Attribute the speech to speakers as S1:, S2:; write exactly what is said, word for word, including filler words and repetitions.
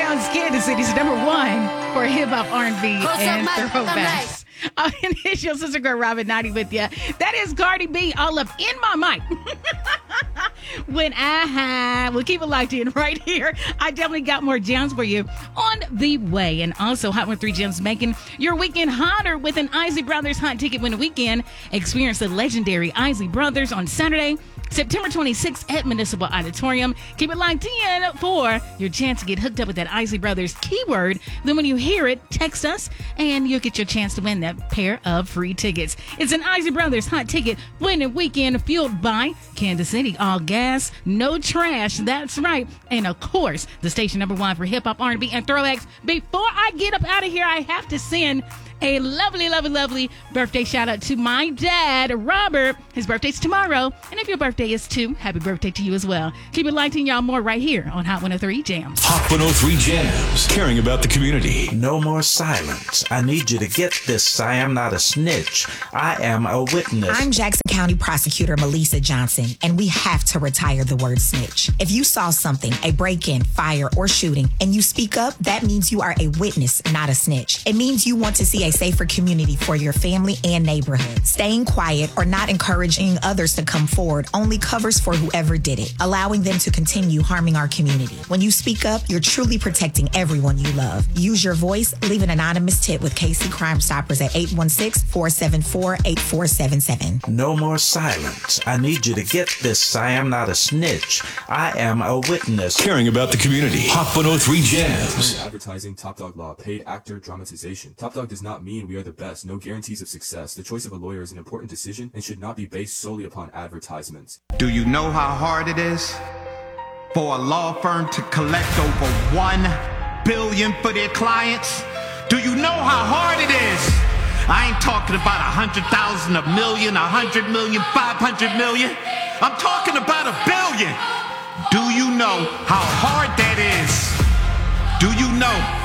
S1: Jams, Kansas City's number one for hip hop, R and B, and throwbacks. Uh, and it's your sister girl, Robin Naughty with you. That is Cardi B, all up in my mic. When I have, we'll keep it locked in right here. I definitely got more gems for you on the way. And also, Hot one three Gems making your weekend hotter with an Isley Brothers Hot Ticket Win Weekend. Experience the legendary Isley Brothers on Saturday, September twenty-sixth at Municipal Auditorium. Keep it locked in for your chance to get hooked up with that Isley Brothers keyword. Then when you hear it, text us and you'll get your chance to win that pair of free tickets. It's an Isley Brothers Hot Ticket Winning Weekend fueled by Kansas City. All gas, no trash. That's right. And of course, the station number one for hip hop, R and B, and throwbacks. Before I get up out of here, I have to send a lovely, lovely, lovely birthday shout out to my dad, Robert. His birthday's tomorrow. And if your birthday is too, happy birthday to you as well. Keep it locked in, y'all. More right here on Hot one oh three Jams.
S2: Hot one oh three Jams, caring about the community.
S3: No more silence. I need you to get this. I am not a snitch. I am a witness.
S4: I'm Jackson County Prosecutor Melissa Johnson, and we have to retire the word snitch. If you saw something, a break-in, fire, or shooting, and you speak up, that means you are a witness, not a snitch. It means you want to see a safer community for your family and neighborhood. Staying quiet or not encouraging others to come forward only covers for whoever did it, allowing them to continue harming our community. When you speak up, you're truly protecting everyone you love. Use your voice. Leave an anonymous tip with K C Crime Stoppers at eight one six, four seven four, eight four seven seven.
S3: No more silence. I need you to get this. I am not a snitch. I am a witness.
S2: Caring about the community. Hot one oh three Jams.
S5: Advertising, Top Dog Law, paid actor, dramatization. Top Dog does not mean we are the best. No guarantees of success. The choice of a lawyer is an important decision and should not be based solely upon advertisements.
S6: Do you know how hard it is for a law firm to collect over one billion dollars for their clients? Do you know how hard it is? I ain't talking about a hundred thousand, a million, a hundred million, five hundred million. I'm talking about a billion. Do you know how hard that is? Do you know